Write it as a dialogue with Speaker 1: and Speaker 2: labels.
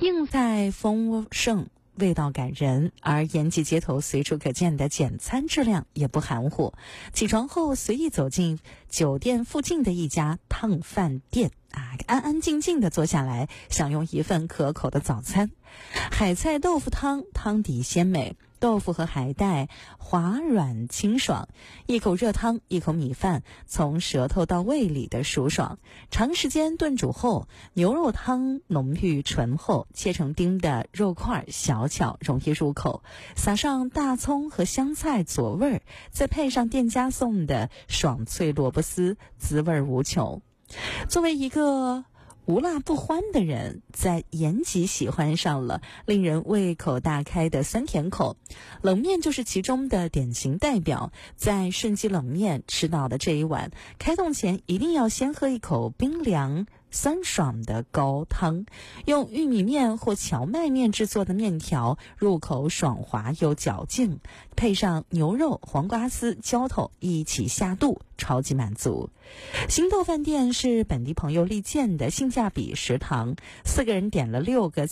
Speaker 1: 硬菜丰盛，味道感人，而延吉街头随处可见的简餐质量也不含糊。起床后随意走进酒店附近的一家烫饭店安安静静地坐下来，享用一份可口的早餐。海菜豆腐汤，汤底鲜美，豆腐和海带滑软清爽，一口热汤，一口米饭，从舌头到胃里的舒爽。长时间炖煮后，牛肉汤浓郁醇厚，切成丁的肉块小巧，容易入口，撒上大葱和香菜佐味儿，再配上店家送的爽脆萝卜丝，滋味无穷。作为一个无辣不欢的人，在延吉喜欢上了令人胃口大开的酸甜口，冷面就是其中的典型代表。在顺记冷面吃到的这一碗，开动前一定要先喝一口冰凉酸爽的高汤，用玉米面或荞麦面制作的面条，入口爽滑又嚼劲，配上牛肉、黄瓜丝、浇头一起下肚，超级满足。新豆饭店是本地朋友力荐的性价比食堂，4个人点了6个